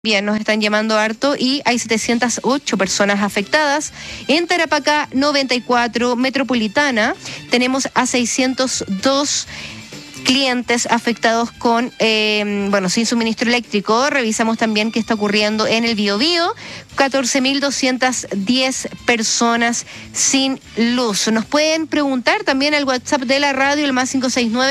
Bien, nos están llamando harto y hay 708 personas afectadas. En Tarapacá, 94, Metropolitana, tenemos a 602 clientes afectados con, sin suministro eléctrico. Revisamos también qué está ocurriendo en el Biobío. 14.210 personas sin luz. Nos pueden preguntar también al WhatsApp de la radio, el más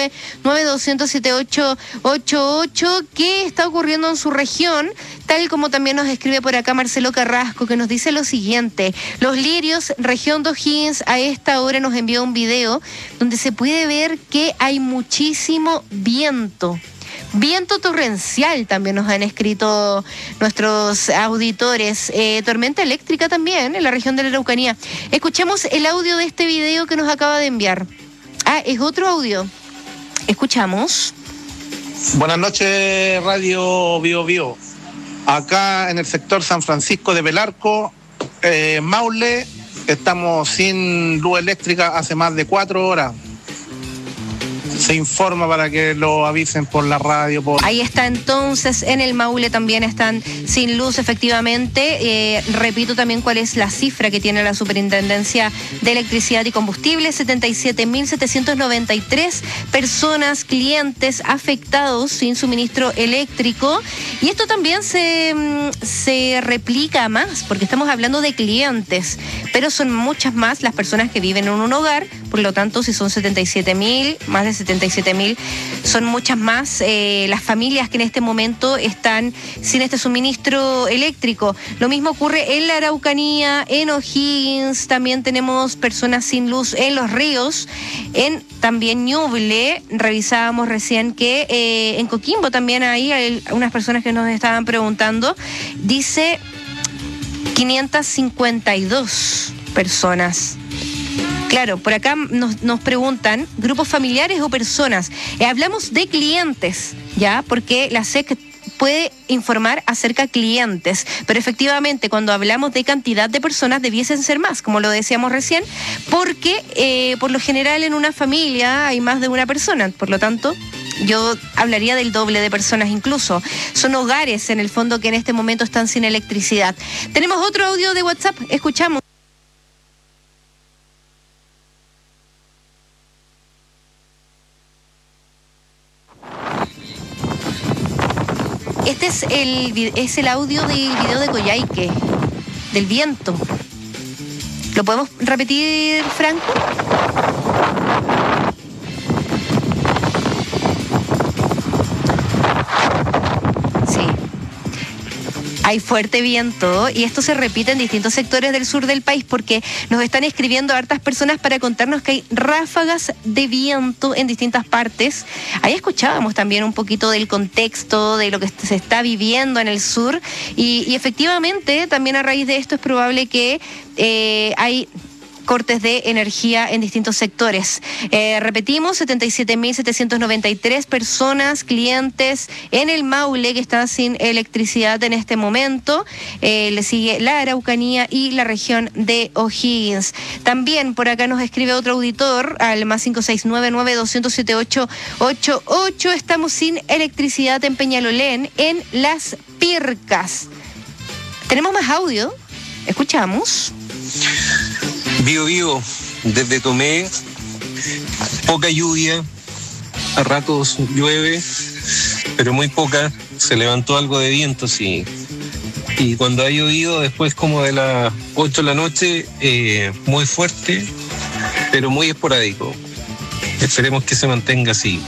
569-9200-7888, qué está ocurriendo en su región, tal como también nos escribe por acá Marcelo Carrasco, que nos dice lo siguiente: Los Lirios, región de O'Higgins, a esta hora nos envió un video donde se puede ver que hay muchísimo viento. Viento torrencial también nos han escrito nuestros auditores. Tormenta eléctrica también en la región de la Araucanía. Escuchemos el audio de este video que nos acaba de enviar. Es otro audio. Escuchamos. Buenas noches, Radio Biobío. Acá en el sector San Francisco de Belarco, Maule, estamos sin luz eléctrica hace más de 4 horas. Se informa para que lo avisen por la radio. Ahí está entonces, en el Maule también están sin luz, efectivamente. Repito también cuál es la cifra que tiene la Superintendencia de Electricidad y Combustible: 77.793 personas, clientes afectados sin suministro eléctrico. Y esto también se replica más, porque estamos hablando de clientes, pero son muchas más las personas que viven en un hogar. Por lo tanto, si son 77.000, más de 77.000, son muchas más las familias que en este momento están sin este suministro eléctrico. Lo mismo ocurre en la Araucanía, en O'Higgins, también tenemos personas sin luz en Los Ríos, en también Ñuble. Revisábamos recién que en Coquimbo también hay unas personas que nos estaban preguntando. Dice 552 personas. Claro, por acá nos preguntan, grupos familiares o personas. Hablamos de clientes, ¿ya? Porque la SEC puede informar acerca de clientes, pero efectivamente cuando hablamos de cantidad de personas debiesen ser más, como lo decíamos recién, porque por lo general en una familia hay más de una persona, por lo tanto yo hablaría del doble de personas incluso. Son hogares en el fondo que en este momento están sin electricidad. Tenemos otro audio de WhatsApp, escuchamos. Este es el audio del video de Coyhaique, del viento. ¿Lo podemos repetir, Franco? Sí. Hay fuerte viento y esto se repite en distintos sectores del sur del país, porque nos están escribiendo hartas personas para contarnos que hay ráfagas de viento en distintas partes. Ahí escuchábamos también un poquito del contexto de lo que se está viviendo en el sur y efectivamente también a raíz de esto es probable que hay cortes de energía en distintos sectores. Repetimos, 77.793 personas, clientes en el Maule que están sin electricidad en este momento. Le sigue la Araucanía y la región de O'Higgins. También por acá nos escribe otro auditor al más 569-9200-7888. Estamos sin electricidad en Peñalolén, en Las Pircas. ¿Tenemos más audio? Escuchamos. Biobío, desde Tomé, poca lluvia, a ratos llueve, pero muy poca. Se levantó algo de viento, sí. Y cuando ha llovido, después como de las 8 de la noche, muy fuerte, pero muy esporádico. Esperemos que se mantenga así.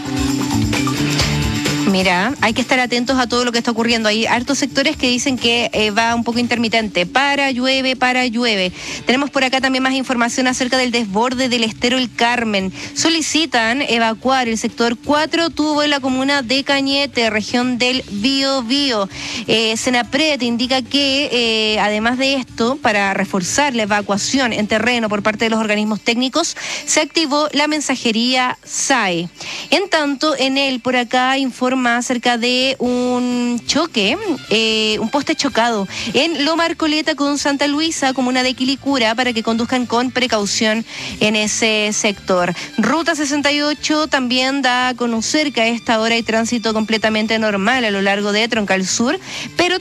Mira, hay que estar atentos a todo lo que está ocurriendo. Hay hartos sectores que dicen que va un poco intermitente. Para, llueve. Tenemos por acá también más información acerca del desborde del estero El Carmen. Solicitan evacuar el sector 4 tubo en la comuna de Cañete, región del Biobío. Senapred indica que, además de esto, para reforzar la evacuación en terreno por parte de los organismos técnicos, se activó la mensajería SAE. En tanto, por acá informa informa acerca de un choque, un poste chocado en Loma Arcoleta con Santa Luisa, comuna de Quilicura, para que conduzcan con precaución en ese sector. Ruta 68 también da a conocer que a esta hora hay tránsito completamente normal a lo largo de Troncal Sur, pero